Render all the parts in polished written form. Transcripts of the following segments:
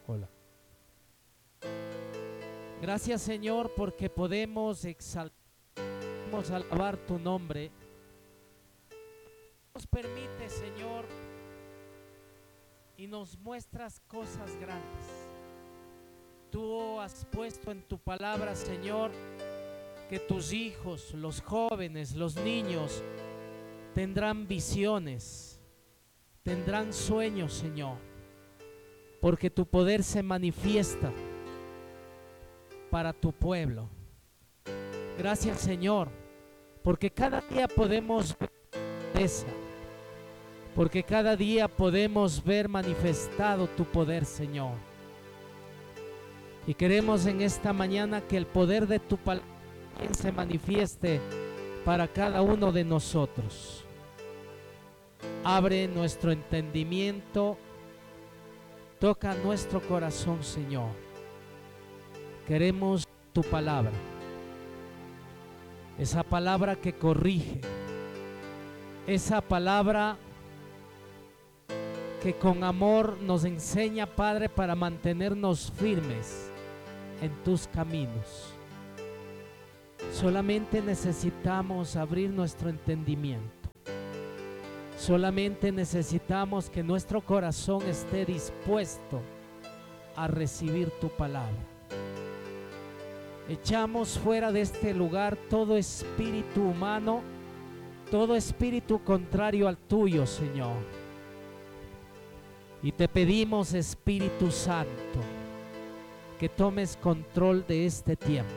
Hola. Gracias, Señor, porque podemos exaltar, podemos alabar tu nombre. Nos permite, Señor, y nos muestras cosas grandes. Tú has puesto en tu palabra, Señor, que tus hijos, los jóvenes, los niños, tendrán visiones, tendrán sueños, Señor, porque tu poder se manifiesta para tu pueblo. Gracias, Señor, porque cada día podemos ver esa, porque cada día podemos ver manifestado tu poder, Señor. Y queremos en esta mañana que el poder de tu palabra se manifieste para cada uno de nosotros. Abre nuestro entendimiento, toca nuestro corazón, Señor. Queremos tu palabra, esa palabra que corrige, esa palabra que con amor nos enseña, Padre, para mantenernos firmes en tus caminos. Solamente necesitamos abrir nuestro entendimiento. Solamente necesitamos que nuestro corazón esté dispuesto a recibir tu palabra. Echamos fuera de este lugar todo espíritu humano, todo espíritu contrario al tuyo, Señor. Y te pedimos, Espíritu Santo, que tomes control de este tiempo.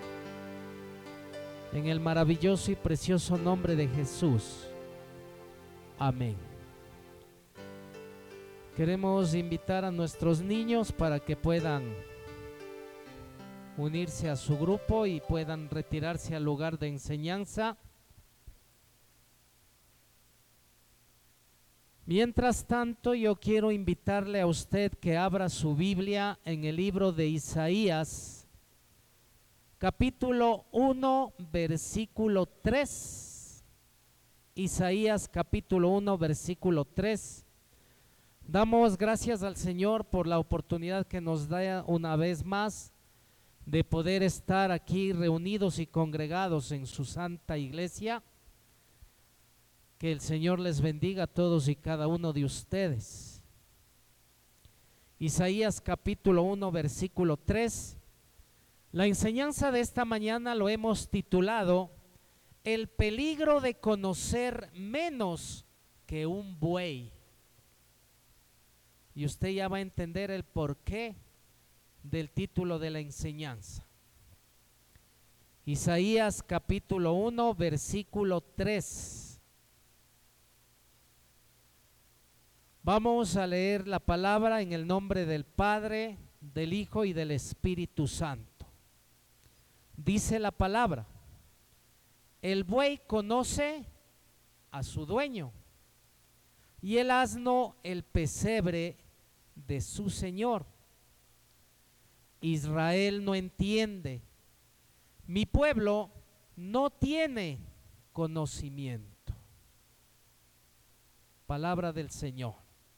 En el maravilloso y precioso nombre de Jesús. Amén. Queremos invitar a nuestros niños para que puedan unirse a su grupo y puedan retirarse al lugar de enseñanza. Mientras tanto, yo quiero invitarle a usted que abra su Biblia en el libro de Isaías, capítulo 1, versículo 3. Isaías capítulo 1, versículo 3. Damos gracias al Señor por la oportunidad que nos da una vez más de poder estar aquí reunidos y congregados en su santa iglesia. Que el Señor les bendiga a todos y cada uno de ustedes. Isaías capítulo 1, versículo 3. La enseñanza de esta mañana lo hemos titulado El peligro de conocer menos que un buey. Y usted ya va a entender el porqué del título de la enseñanza. Isaías capítulo 1, versículo 3. Vamos a leer la palabra en el nombre del Padre, del Hijo y del Espíritu Santo. Dice la palabra: el buey conoce a su dueño, y el asno el pesebre de su señor. Israel no entiende, mi pueblo no tiene conocimiento. Palabra del Señor.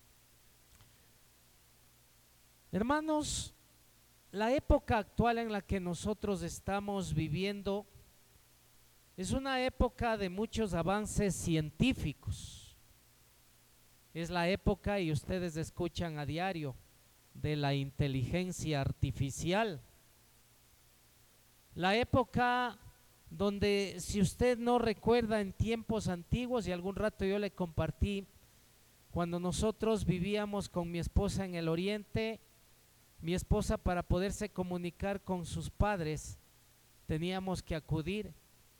Hermanos, la época actual en la que nosotros estamos viviendo es una época de muchos avances científicos. Es la época, y ustedes escuchan a diario, de la inteligencia artificial. La época donde, si usted no recuerda, en tiempos antiguos, y algún rato yo le compartí, cuando nosotros vivíamos con mi esposa en el oriente, mi esposa, para poderse comunicar con sus padres, teníamos que acudir.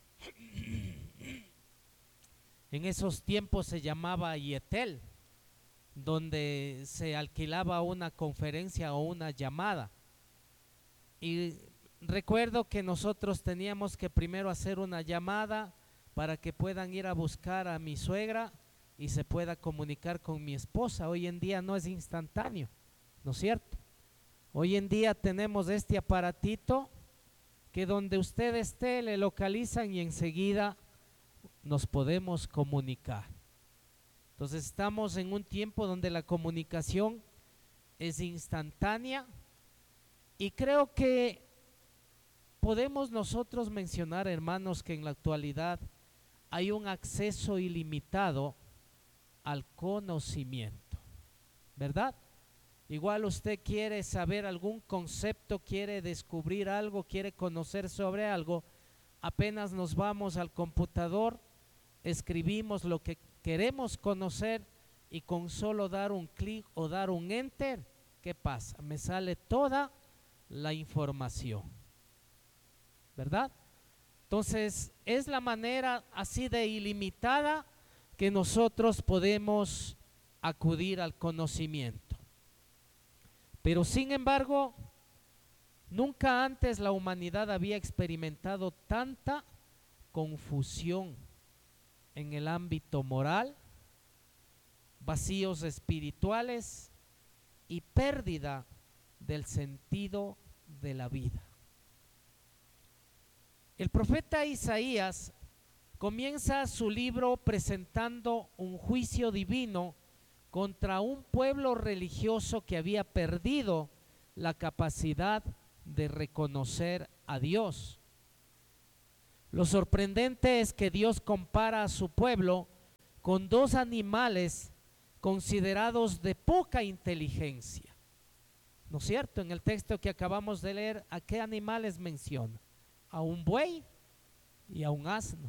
En esos tiempos se llamaba Yetel, donde se alquilaba una conferencia o una llamada. Y recuerdo que nosotros teníamos que primero hacer una llamada para que puedan ir a buscar a mi suegra y se pueda comunicar con mi esposa. Hoy en día no es instantáneo, ¿no es cierto? Hoy en día tenemos este aparatito que donde usted esté le localizan y enseguida nos podemos comunicar. Entonces estamos en un tiempo donde la comunicación es instantánea, y creo que podemos nosotros mencionar, hermanos, que en la actualidad hay un acceso ilimitado al conocimiento, ¿verdad? Igual usted quiere saber algún concepto, quiere descubrir algo, quiere conocer sobre algo, apenas nos vamos al computador, escribimos lo que queremos conocer y con solo dar un clic o dar un enter, ¿qué pasa? Me sale toda la información, ¿verdad? Entonces es la manera así de ilimitada que nosotros podemos acudir al conocimiento. Pero sin embargo, nunca antes la humanidad había experimentado tanta confusión en el ámbito moral, vacíos espirituales y pérdida del sentido de la vida. El profeta Isaías comienza su libro presentando un juicio divino contra un pueblo religioso que había perdido la capacidad de reconocer a Dios. Lo sorprendente es que Dios compara a su pueblo con dos animales considerados de poca inteligencia. ¿No es cierto? En el texto que acabamos de leer, ¿a qué animales menciona? A un buey y a un asno.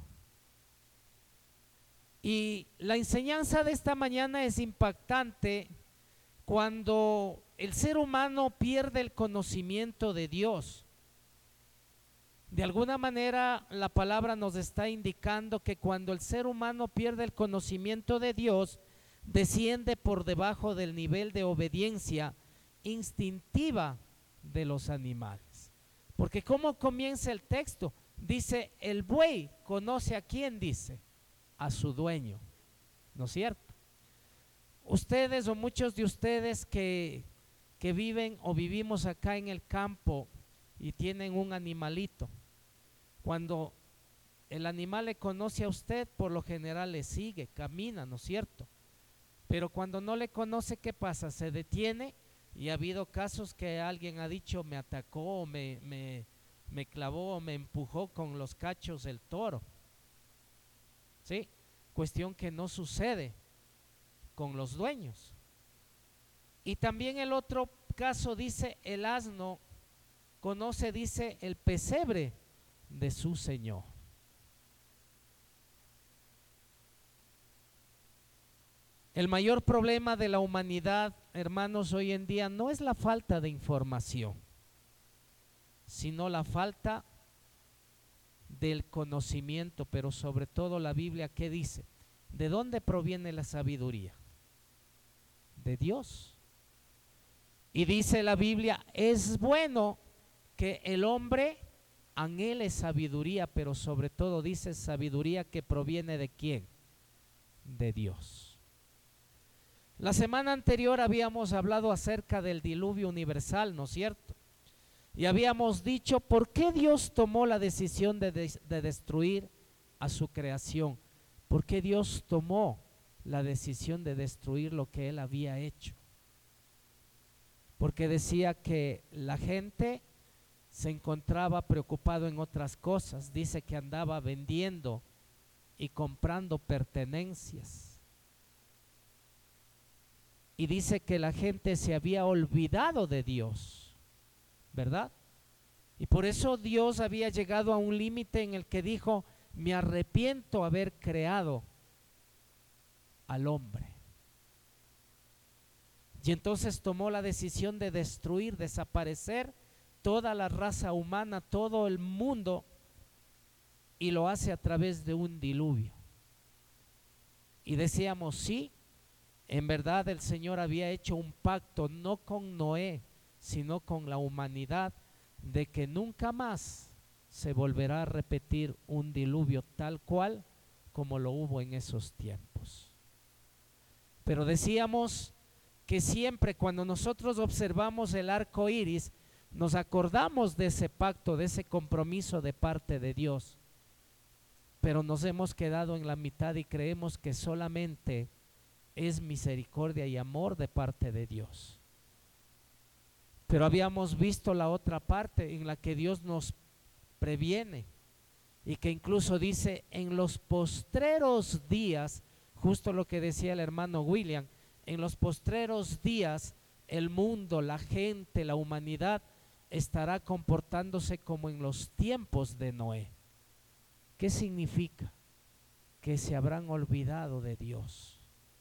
Y la enseñanza de esta mañana es impactante cuando el ser humano pierde el conocimiento de Dios. De alguna manera la palabra nos está indicando que cuando el ser humano pierde el conocimiento de Dios, desciende por debajo del nivel de obediencia instintiva de los animales. Porque ¿cómo comienza el texto? Dice, el buey conoce a quién, dice, a su dueño, ¿no es cierto? Ustedes o muchos de ustedes que viven o vivimos acá en el campo y tienen un animalito, cuando el animal le conoce a usted, por lo general le sigue, camina, ¿no es cierto? Pero cuando no le conoce, ¿qué pasa? Se detiene, y ha habido casos que alguien ha dicho, me atacó, me clavó, me empujó con los cachos del toro. ¿Sí? Cuestión que no sucede con los dueños. Y también el otro caso dice, el asno conoce, dice, el pesebre de su señor. El mayor problema de la humanidad, hermanos, hoy en día no es la falta de información, sino la falta del conocimiento. Pero sobre todo la Biblia, ¿qué dice? ¿De dónde proviene la sabiduría? De Dios. Y dice la Biblia, es bueno que el hombre anhele sabiduría, pero sobre todo dice sabiduría que proviene ¿de quién? De Dios. La semana anterior habíamos hablado acerca del diluvio universal, ¿no es cierto? Y habíamos dicho por qué Dios tomó la decisión de destruir a su creación. ¿Por qué Dios tomó la decisión de destruir lo que Él había hecho? Porque decía que la gente se encontraba preocupado en otras cosas. Dice que andaba vendiendo y comprando pertenencias. Y dice que la gente se había olvidado de Dios, ¿verdad? Y por eso Dios había llegado a un límite en el que dijo, me arrepiento haber creado al hombre. Y entonces tomó la decisión de destruir, desaparecer toda la raza humana, todo el mundo, y lo hace a través de un diluvio. Y decíamos, sí, en verdad el Señor había hecho un pacto, no con Noé, sino con la humanidad, de que nunca más se volverá a repetir un diluvio tal cual como lo hubo en esos tiempos. Pero decíamos que siempre cuando nosotros observamos el arco iris, nos acordamos de ese pacto, de ese compromiso de parte de Dios, pero nos hemos quedado en la mitad y creemos que solamente es misericordia y amor de parte de Dios. Pero habíamos visto la otra parte en la que Dios nos previene y que incluso dice en los postreros días, justo lo que decía el hermano William, en los postreros días el mundo, la gente, la humanidad estará comportándose como en los tiempos de Noé. ¿Qué significa? Que se habrán olvidado de Dios.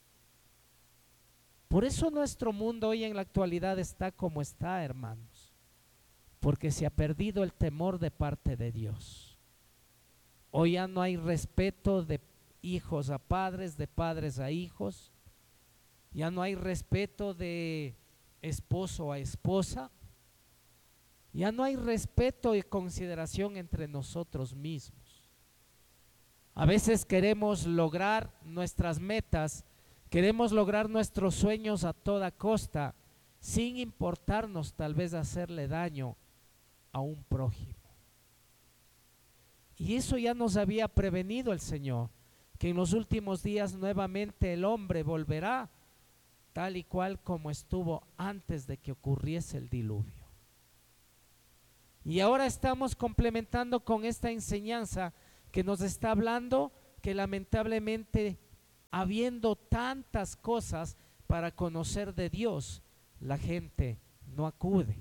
Por eso nuestro mundo hoy en la actualidad está como está, hermanos, porque se ha perdido el temor de parte de Dios. Hoy ya no hay respeto de hijos a padres, de padres a hijos, ya no hay respeto de esposo a esposa, ya no hay respeto y consideración entre nosotros mismos. A veces queremos lograr nuestras metas, queremos lograr nuestros sueños a toda costa, sin importarnos tal vez hacerle daño a un prójimo. Y eso ya nos había prevenido el Señor, que en los últimos días nuevamente el hombre volverá tal y cual como estuvo antes de que ocurriese el diluvio. Y ahora estamos complementando con esta enseñanza que nos está hablando que lamentablemente, habiendo tantas cosas para conocer de Dios, la gente no acude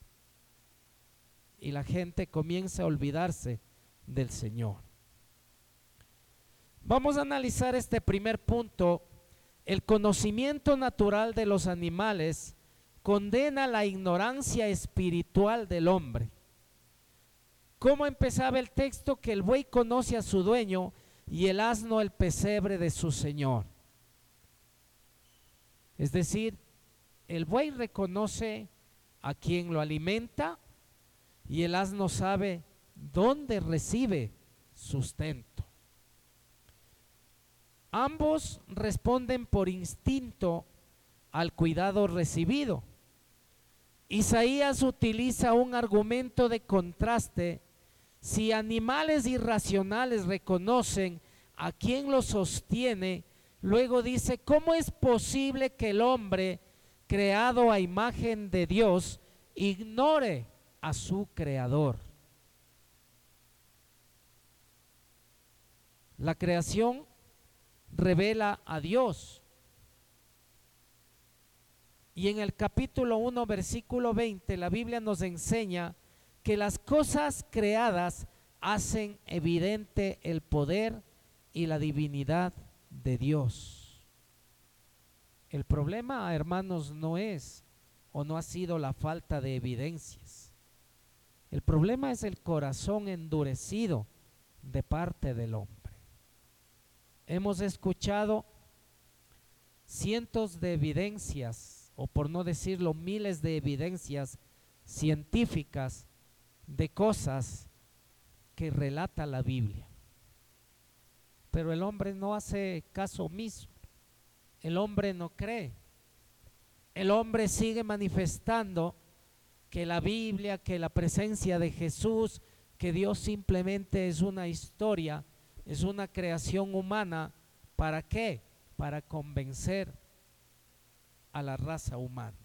y la gente comienza a olvidarse del Señor. Vamos a analizar este primer punto. El conocimiento natural de los animales condena la ignorancia espiritual del hombre. ¿Cómo empezaba el texto? Que el buey conoce a su dueño y el asno el pesebre de su señor. Es decir, el buey reconoce a quien lo alimenta y el asno sabe dónde recibe sustento. Ambos responden por instinto al cuidado recibido. Isaías utiliza un argumento de contraste. Si animales irracionales reconocen a quien los sostiene, luego dice, ¿cómo es posible que el hombre, creado a imagen de Dios, ignore a su creador? La creación revela a Dios. Y en el capítulo 1, versículo 20, la Biblia nos enseña que las cosas creadas hacen evidente el poder y la divinidad de Dios. El problema, hermanos, no es o no ha sido la falta de evidencias. El problema es el corazón endurecido de parte del hombre. Hemos escuchado cientos de evidencias, o por no decirlo miles de evidencias científicas de cosas que relata la Biblia. Pero el hombre no hace caso omiso, el hombre no cree, el hombre sigue manifestando que la Biblia, que la presencia de Jesús, que Dios simplemente es una historia, es una creación humana. ¿Para qué? Para convencer a la raza humana.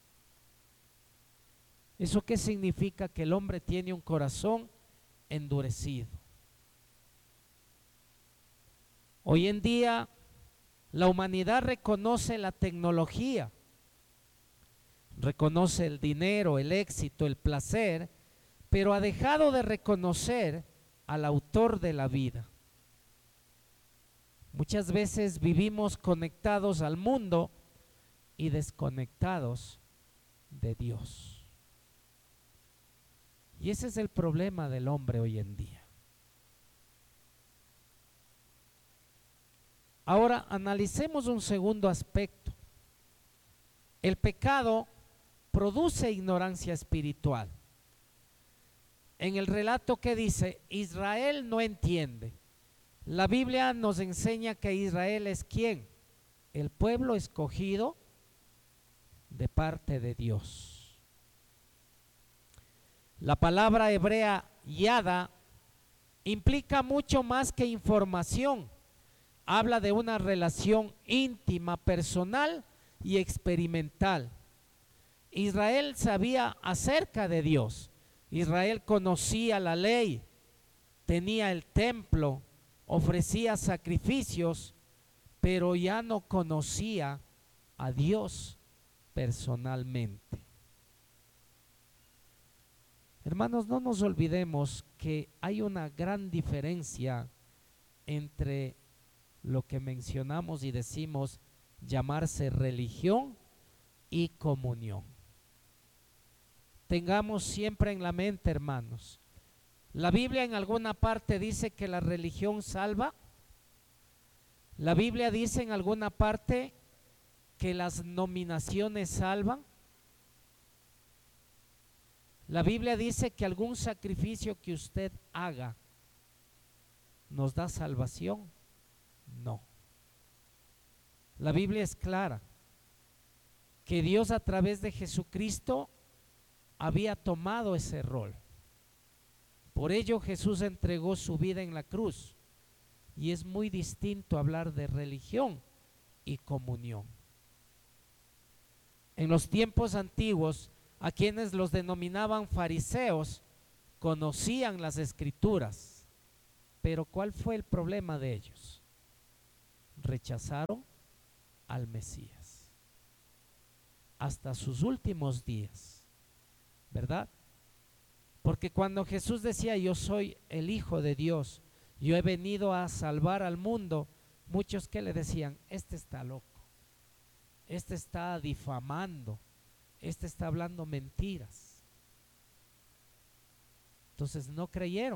¿Eso qué significa? Que el hombre tiene un corazón endurecido. Hoy en día la humanidad reconoce la tecnología, reconoce el dinero, el éxito, el placer, pero ha dejado de reconocer al autor de la vida. Muchas veces vivimos conectados al mundo y desconectados de Dios. Y ese es el problema del hombre hoy en día. Ahora analicemos un segundo aspecto. El pecado produce ignorancia espiritual. En el relato que dice, Israel no entiende. La Biblia nos enseña que Israel es ¿quién? El pueblo escogido de parte de Dios. La palabra hebrea yada implica mucho más que información. Habla de una relación íntima, personal y experimental. Israel sabía acerca de Dios. Israel conocía la ley, tenía el templo, ofrecía sacrificios, pero ya no conocía a Dios personalmente. Hermanos, no nos olvidemos que hay una gran diferencia entre lo que mencionamos y decimos llamarse religión y comunión. Tengamos siempre en la mente, hermanos, la Biblia en alguna parte dice que la religión salva. La Biblia dice en alguna parte que las nominaciones salvan. La Biblia dice que algún sacrificio que usted haga nos da salvación. No. La Biblia es clara que Dios a través de Jesucristo había tomado ese rol. Por ello Jesús entregó su vida en la cruz. Y es muy distinto hablar de religión y comunión. En los tiempos antiguos, a quienes los denominaban fariseos, conocían las escrituras. Pero ¿cuál fue el problema de ellos? Rechazaron al Mesías hasta sus últimos días, ¿verdad? Porque cuando Jesús decía yo soy el Hijo de Dios, yo he venido a salvar al mundo, muchos que le decían, este está loco, este está difamando, este está hablando mentiras. Entonces no creyeron.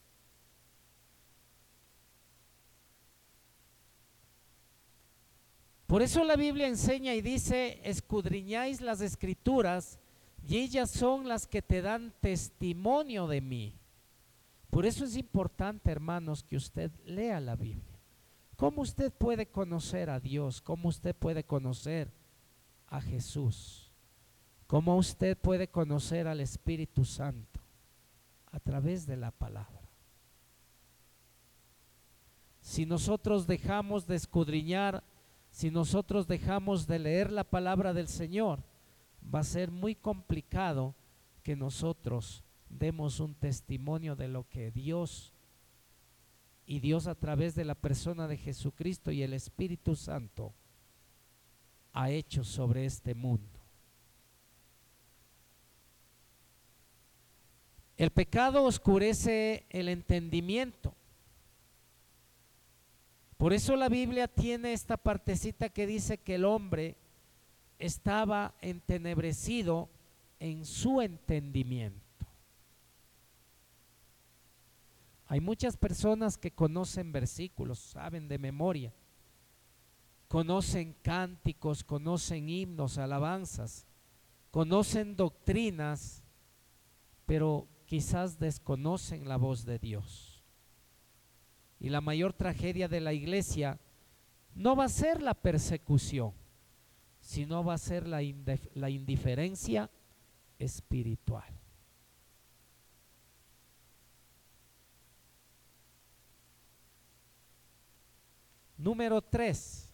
Por eso la Biblia enseña y dice, escudriñáis las escrituras y ellas son las que te dan testimonio de mí. Por eso es importante, hermanos, que usted lea la Biblia. ¿Cómo usted puede conocer a Dios? ¿Cómo usted puede conocer a Jesús? ¿Cómo usted puede conocer al Espíritu Santo? A través de la palabra. Si nosotros dejamos de escudriñar, si nosotros dejamos de leer la palabra del Señor, va a ser muy complicado que nosotros demos un testimonio de lo que Dios y Dios a través de la persona de Jesucristo y el Espíritu Santo ha hecho sobre este mundo. El pecado oscurece el entendimiento. Por eso la Biblia tiene esta partecita que dice que el hombre estaba entenebrecido en su entendimiento. Hay muchas personas que conocen versículos, saben de memoria, conocen cánticos, conocen himnos, alabanzas, conocen doctrinas, pero quizás desconocen la voz de Dios. Y la mayor tragedia de la iglesia no va a ser la persecución, sino va a ser la indiferencia espiritual. Número 3.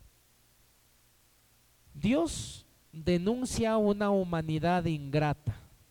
Dios denuncia una humanidad ingrata.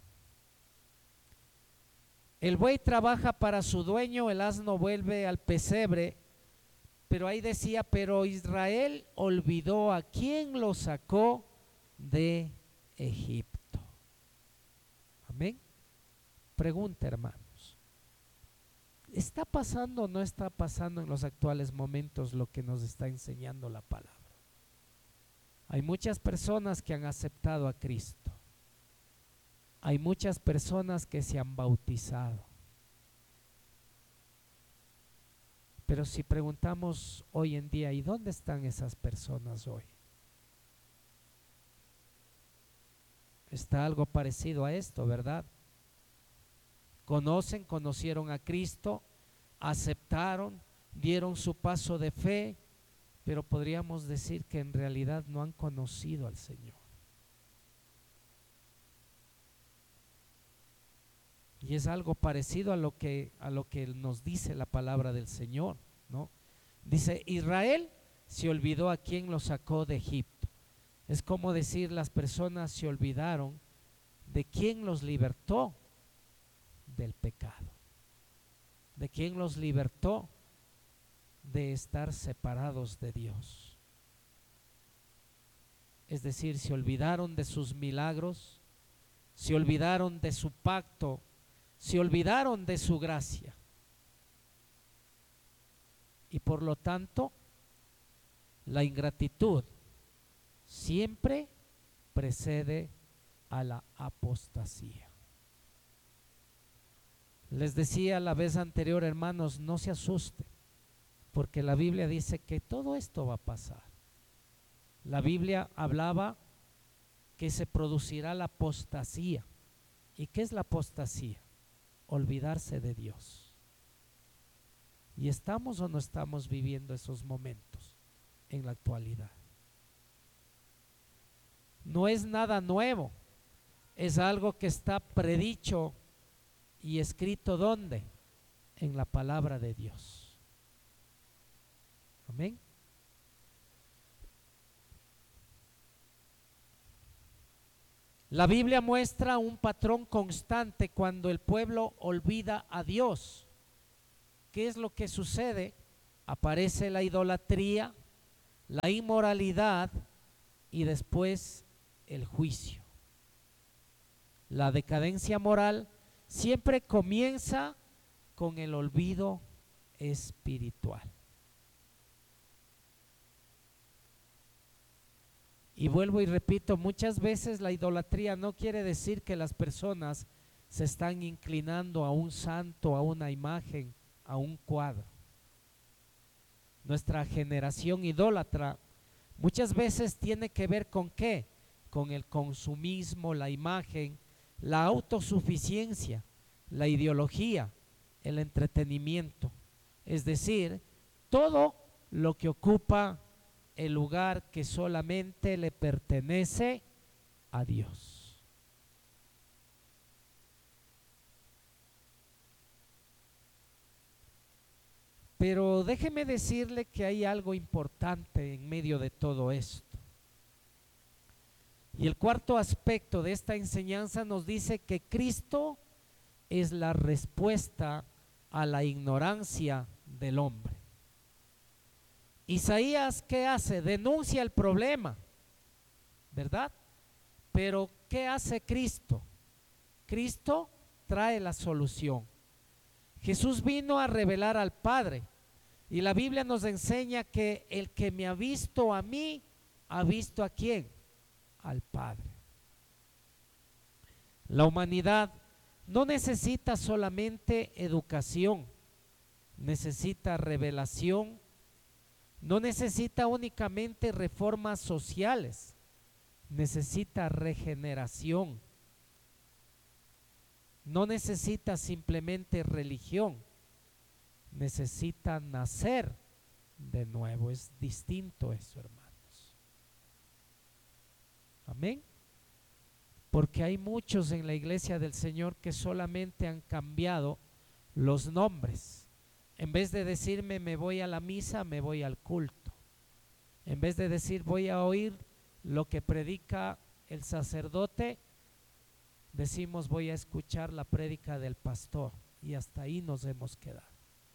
El buey trabaja para su dueño, el asno vuelve al pesebre, pero ahí decía, pero Israel olvidó a quien lo sacó de Egipto. Amén. Pregunta, hermanos, ¿está pasando o no está pasando en los actuales momentos lo que nos está enseñando la palabra? Hay muchas personas que han aceptado a Cristo. Hay muchas personas que se han bautizado. Pero si preguntamos hoy en día, ¿y dónde están esas personas hoy? Está algo parecido a esto, ¿verdad? Conocieron a Cristo, aceptaron, dieron su paso de fe, pero podríamos decir que en realidad no han conocido al Señor. Y es algo parecido a lo que nos dice la palabra del Señor, ¿no? Dice, Israel se olvidó a quien lo sacó de Egipto. Es como decir, las personas se olvidaron de quién los libertó del pecado, de quién los libertó de estar separados de Dios. Es decir, se olvidaron de sus milagros, se olvidaron de su pacto, se olvidaron de su gracia. Y por lo tanto, la ingratitud siempre precede a la apostasía. Les decía la vez anterior, hermanos, no se asusten, porque la Biblia dice que todo esto va a pasar. La Biblia hablaba que se producirá la apostasía. ¿Y qué es la apostasía? Olvidarse de Dios. ¿Y estamos o no estamos viviendo esos momentos en la actualidad? No es nada nuevo, es algo que está predicho y escrito ¿dónde? En la palabra de Dios. Amén. La Biblia muestra un patrón constante cuando el pueblo olvida a Dios. ¿Qué es lo que sucede? Aparece la idolatría, la inmoralidad y después el juicio. La decadencia moral siempre comienza con el olvido espiritual. Y vuelvo y repito, muchas veces la idolatría no quiere decir que las personas se están inclinando a un santo, a una imagen, a un cuadro. Nuestra generación idólatra muchas veces tiene que ver con ¿qué? Con el consumismo, la imagen, la autosuficiencia, la ideología, el entretenimiento. Es decir, todo lo que ocupa el lugar que solamente le pertenece a Dios. Pero déjeme decirle que hay algo importante en medio de todo esto. Y el cuarto aspecto de esta enseñanza nos dice que Cristo es la respuesta a la ignorancia del hombre. Isaías, ¿qué hace? Denuncia el problema, ¿verdad? Pero ¿qué hace Cristo? Cristo trae la solución. Jesús vino a revelar al Padre y la Biblia nos enseña que el que me ha visto a mí, ha visto a quién, al Padre. La humanidad no necesita solamente educación, necesita revelación, no necesita únicamente reformas sociales, necesita regeneración. No necesita simplemente religión, necesita nacer de nuevo. Es distinto eso, hermanos. Amén. Porque hay muchos en la iglesia del Señor que solamente han cambiado los nombres. En vez de decirme me voy a la misa, me voy al culto. En vez de decir voy a oír lo que predica el sacerdote, decimos voy a escuchar la prédica del pastor, y hasta ahí nos hemos quedado.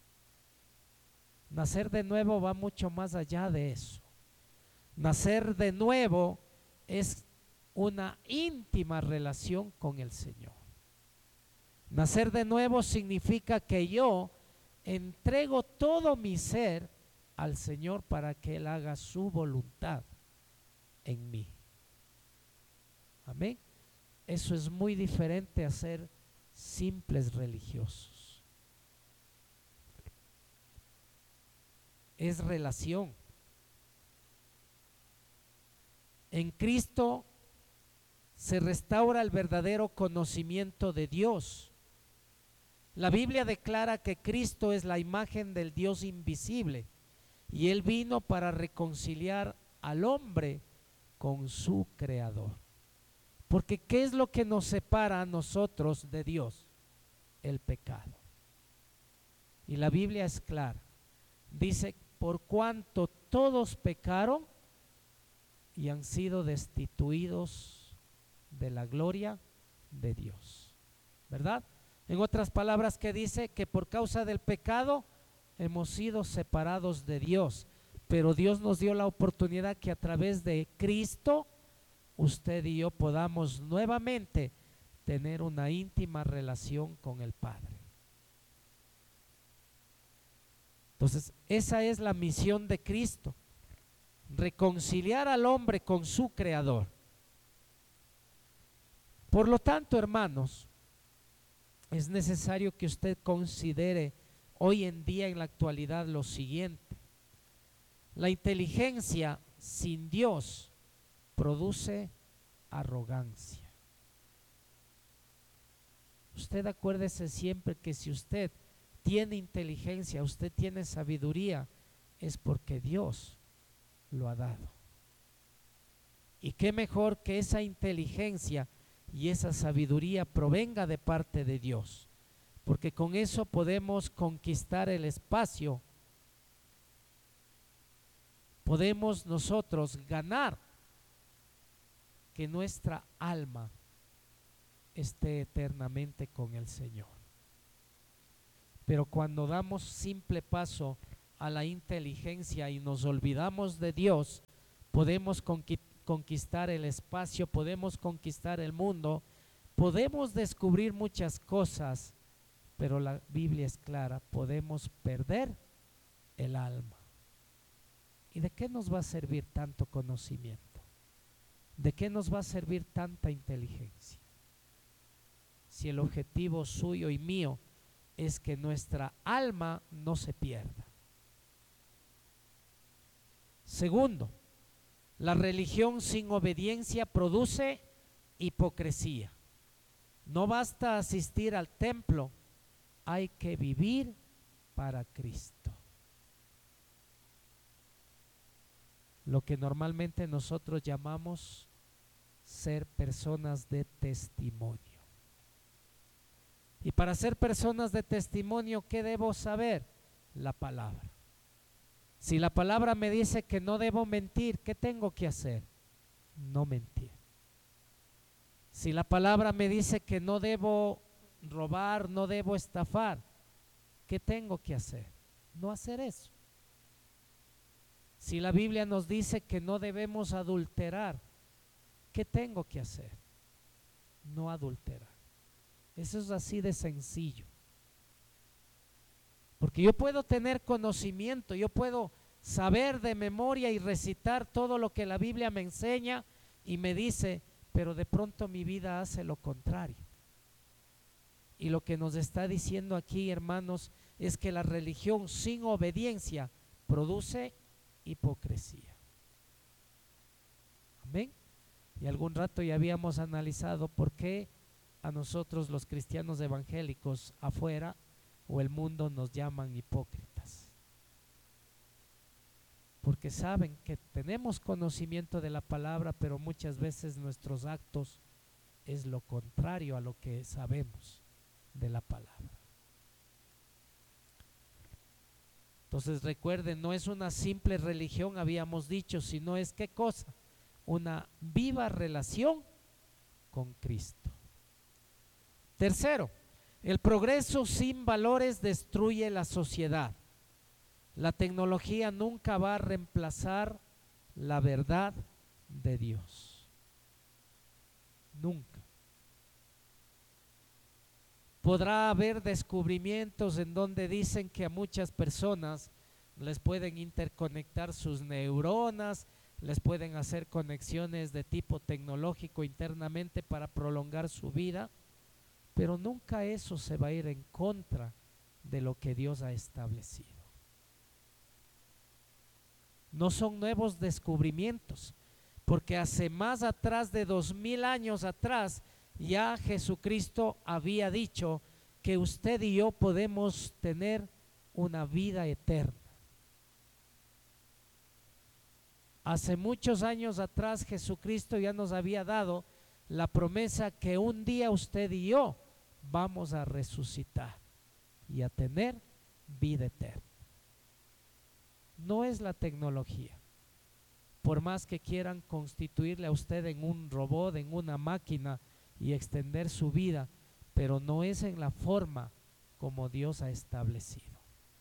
Nacer de nuevo va mucho más allá de eso. Nacer de nuevo es una íntima relación con el Señor. Nacer de nuevo significa que yo entrego todo mi ser al Señor para que Él haga su voluntad en mí. Amén. Eso es muy diferente a ser simples religiosos. Es relación. En Cristo se restaura el verdadero conocimiento de Dios. La Biblia declara que Cristo es la imagen del Dios invisible y Él vino para reconciliar al hombre con su Creador. Porque ¿qué es lo que nos separa a nosotros de Dios? El pecado. Y la Biblia es clara. Dice, por cuanto todos pecaron y han sido destituidos de la gloria de Dios, ¿verdad? En otras palabras, que dice que por causa del pecado hemos sido separados de Dios, pero Dios nos dio la oportunidad que a través de Cristo usted y yo podamos nuevamente tener una íntima relación con el Padre. Entonces, esa es la misión de Cristo: reconciliar al hombre con su Creador. Por lo tanto, hermanos, es necesario que usted considere hoy en día, en la actualidad, lo siguiente: la inteligencia sin Dios produce arrogancia. Usted acuérdese siempre que si usted tiene inteligencia, usted tiene sabiduría, es porque Dios lo ha dado. Y qué mejor que esa inteligencia y esa sabiduría provenga de parte de Dios, porque con eso podemos conquistar el espacio, podemos nosotros ganar que nuestra alma esté eternamente con el Señor. Pero cuando damos simple paso a la inteligencia y nos olvidamos de Dios, podemos conquistar el espacio, podemos conquistar el mundo, podemos descubrir muchas cosas, pero la Biblia es clara: podemos perder el alma. ¿Y de qué nos va a servir tanto conocimiento? ¿De qué nos va a servir tanta inteligencia? Si el objetivo suyo y mío es que nuestra alma no se pierda. Segundo, la religión sin obediencia produce hipocresía. No basta asistir al templo, hay que vivir para Cristo. Lo que normalmente nosotros llamamos ser personas de testimonio. Y para ser personas de testimonio, ¿qué debo saber? La palabra. Si la palabra me dice que no debo mentir, ¿qué tengo que hacer? No mentir. Si la palabra me dice que no debo robar, no debo estafar, ¿qué tengo que hacer? No hacer eso. Si la Biblia nos dice que no debemos adulterar, ¿qué tengo que hacer? No adulterar. Eso es así de sencillo. Porque yo puedo tener conocimiento, yo puedo saber de memoria y recitar todo lo que la Biblia me enseña y me dice, pero de pronto mi vida hace lo contrario. Y lo que nos está diciendo aquí, hermanos, es que la religión sin obediencia produce hipocresía. Amén. Y algún rato ya habíamos analizado por qué a nosotros los cristianos evangélicos afuera o el mundo nos llaman hipócritas. Porque saben que tenemos conocimiento de la palabra, pero muchas veces nuestros actos es lo contrario a lo que sabemos de la palabra. Entonces recuerden, no es una simple religión, habíamos dicho, sino es ¿qué cosa? Una viva relación con Cristo. Tercero, el progreso sin valores destruye la sociedad. La tecnología nunca va a reemplazar la verdad de Dios. Nunca. Podrá haber descubrimientos en donde dicen que a muchas personas les pueden interconectar sus neuronas, les pueden hacer conexiones de tipo tecnológico internamente para prolongar su vida, pero nunca eso se va a ir en contra de lo que Dios ha establecido. No son nuevos descubrimientos, porque hace más atrás de 2000 años atrás ya Jesucristo había dicho que usted y yo podemos tener una vida eterna. Hace muchos años atrás Jesucristo ya nos había dado la promesa que un día usted y yo vamos a resucitar y a tener vida eterna. No es la tecnología, por más que quieran constituirle a usted en un robot, en una máquina y extender su vida, pero no es en la forma como Dios ha establecido.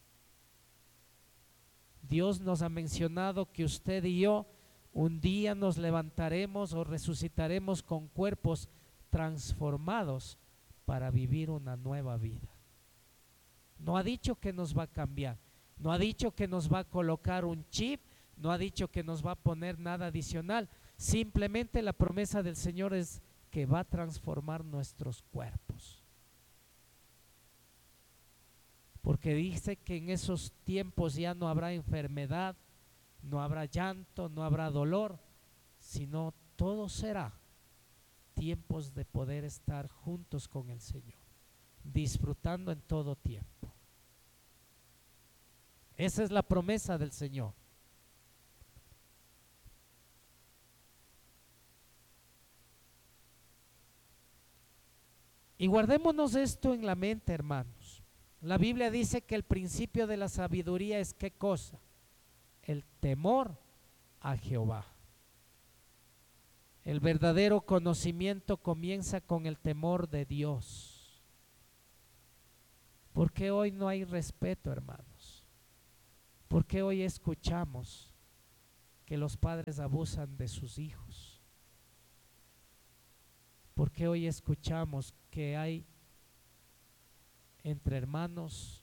Dios nos ha mencionado que usted y yo un día nos levantaremos o resucitaremos con cuerpos transformados para vivir una nueva vida. No ha dicho que nos va a cambiar, no ha dicho que nos va a colocar un chip, no ha dicho que nos va a poner nada adicional. Simplemente la promesa del Señor es que va a transformar nuestros cuerpos. Porque dice que en esos tiempos ya no habrá enfermedad, no habrá llanto, no habrá dolor, sino todo será tiempos de poder estar juntos con el Señor, disfrutando en todo tiempo. Esa es la promesa del Señor. Y guardémonos esto en la mente, hermanos. La Biblia dice que el principio de la sabiduría es ¿qué cosa? El temor a Jehová. El verdadero conocimiento comienza con el temor de Dios. ¿Por qué hoy no hay respeto, hermanos? ¿Por qué hoy escuchamos que los padres abusan de sus hijos? ¿Por qué hoy escuchamos que hay entre hermanos